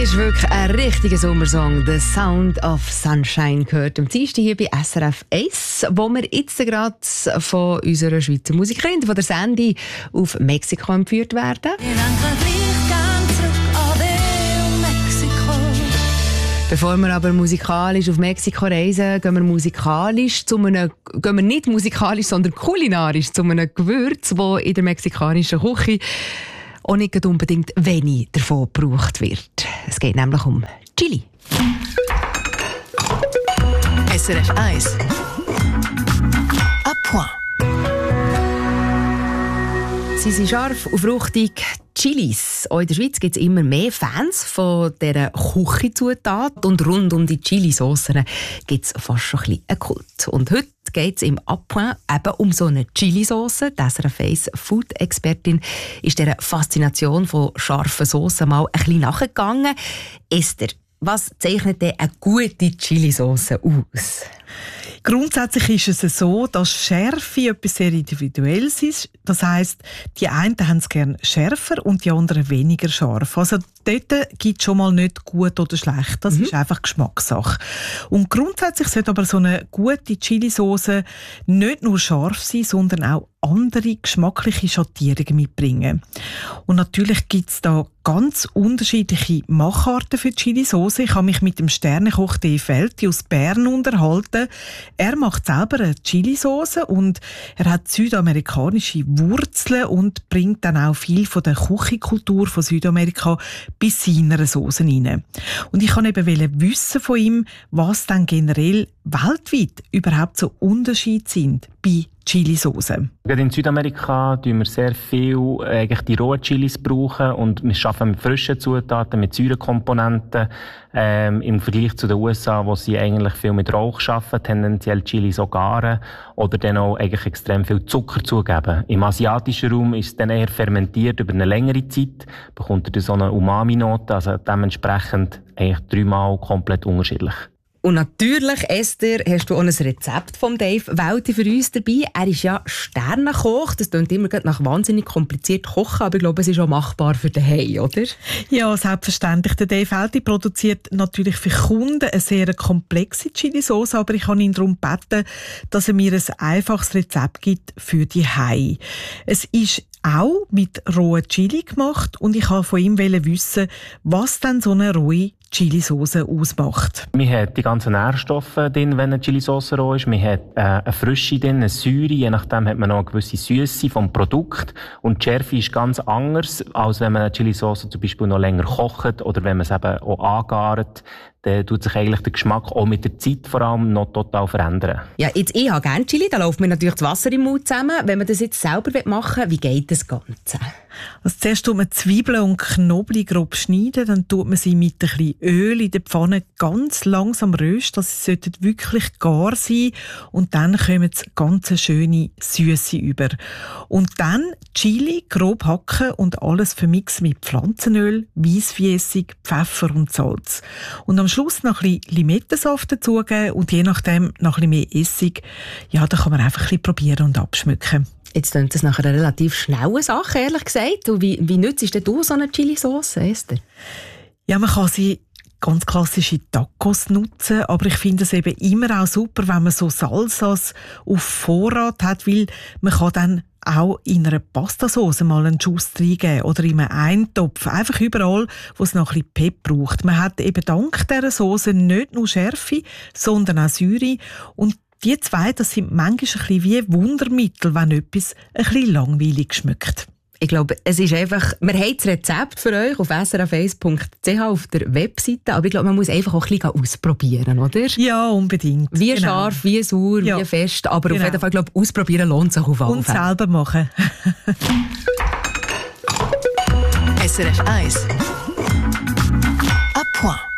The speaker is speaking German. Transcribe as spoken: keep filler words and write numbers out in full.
ist wirklich ein richtiger Sommersong. «The Sound of Sunshine» gehört am Dienstag hier bei S R F eins, wo wir jetzt gerade von unserer Schweizer Musikerin, von der Sandy, auf Mexiko entführt werden. Bevor wir aber musikalisch auf Mexiko reisen, gehen wir musikalisch zu einem, gehen wir nicht musikalisch, sondern kulinarisch zu einem Gewürz, das in der mexikanischen Küche auch nicht unbedingt wenig davon gebraucht wird. Es geht nämlich um Chili. S R F eins. À point. Sie sind scharf und fruchtig. Chilis. Auch in der Schweiz gibt es immer mehr Fans von dieser Küchenzutat. Und rund um die Chilisaucen gibt es fast schon ein bisschen einen Kult. Und heute geht es im À point eben um so eine Chilisauce. Die S R F eins Food-Expertin ist dieser Faszination von scharfen Soßen mal ein bisschen nachgegangen. Esther, was zeichnet denn eine gute Chilisauce aus? Grundsätzlich ist es so, dass Schärfe etwas sehr Individuelles ist. Das heisst, die einen haben es gerne schärfer und die anderen weniger scharf. Also dort gibt es schon mal nicht gut oder schlecht. Das mhm. ist einfach Geschmackssache. Und grundsätzlich sollte aber so eine gute Chilisauce nicht nur scharf sein, sondern auch andere geschmackliche Schattierungen mitbringen. Und natürlich gibt es da ganz unterschiedliche Macharten für Chilisauce. Ich habe mich mit dem Sternekoch Dave Felti aus Bern unterhalten. Er macht selber eine Chilisauce und er hat südamerikanische Wurzeln und bringt dann auch viel von der Küchenkultur von Südamerika bis seiner Sauce rein. Und ich wollte eben wissen von ihm, was dann generell weltweit überhaupt so Unterschiede sind bei Chilisauce. Gerade in Südamerika brauchen wir sehr viel eigentlich die rohen Chilis brauchen und wir arbeiten mit frischen Zutaten, mit Säurekomponenten. Ähm, im Vergleich zu den U S A, wo sie eigentlich viel mit Rauch arbeiten, tendenziell Chilis auch garen oder dann auch eigentlich extrem viel Zucker zugeben. Im asiatischen Raum ist es dann eher fermentiert über eine längere Zeit, bekommt er so eine Umami-Note, also dementsprechend eigentlich dreimal komplett unterschiedlich. Und natürlich, Esther, hast du auch ein Rezept von Dave Welti für uns dabei. Er ist ja Sternekoch. Das klingt immer nach wahnsinnig kompliziert kochen, aber ich glaube, es ist auch machbar für daheim, oder? Ja, selbstverständlich. Der Dave Welti produziert natürlich für Kunden eine sehr komplexe Chilisauce, aber ich habe ihn darum gebeten, dass er mir ein einfaches Rezept gibt für die Hei. Es ist auch mit rohen Chili gemacht und ich wollte von ihm wissen, was dann so eine rohe Chilisauce ausmacht. Man hat die ganzen Nährstoffe drin, wenn eine Chilisauce roh ist. Man hat äh, eine Frische drin, eine Säure. Je nachdem hat man noch eine gewisse Süße vom Produkt. Und die Schärfe ist ganz anders, als wenn man eine Chilisauce zum Beispiel noch länger kocht oder wenn man es eben auch angart. Dann tut sich eigentlich der Geschmack auch mit der Zeit vor allem noch total verändern. Ja, jetzt, ich habe gerne Chili, da läuft mir natürlich das Wasser im Mund zusammen. Wenn man das jetzt selber machen will, wie geht das Ganze? Also zuerst tut man Zwiebeln und Knoblauch grob schneiden, dann tut man sie mit ein bisschen Öl in der Pfanne ganz langsam rösten, dass sie wirklich gar sein und dann kommen ganz schöne Süße über. Und dann Chili grob hacken und alles vermixen mit Pflanzenöl, Weissfiessig, Pfeffer und Salz. Und am Schluss noch ein bisschen Limettensaft dazugeben und je nachdem noch ein bisschen mehr Essig. Ja, da kann man einfach ein bisschen probieren und abschmecken. Jetzt klingt das nach einer relativ schnellen Sache, ehrlich gesagt. Und wie, wie nützt denn du so eine Chilisauce, Esther? Ja, man kann sie ganz klassische Tacos nutzen, aber ich finde es eben immer auch super, wenn man so Salsas auf Vorrat hat, weil man kann dann auch in einer Pastasauce mal einen Schuss reingeben oder in einem Eintopf. Einfach überall, wo es noch ein bisschen Pep braucht. Man hat eben dank dieser Sauce nicht nur Schärfe, sondern auch Säure. Und die zwei, das sind manchmal ein bisschen wie Wundermittel, wenn etwas ein bisschen langweilig schmeckt. Ich glaube, es ist einfach, wir haben das Rezept für euch auf s r f eins punkt c h auf der Webseite, aber ich glaube, man muss einfach auch ein bisschen ausprobieren, oder? Ja, unbedingt. Wie genau. Scharf, wie sauer, ja. Wie fest, aber genau. Auf jeden Fall, glaube ich, ausprobieren lohnt sich auf alle Fälle. Und selber machen. S R F eins. À point.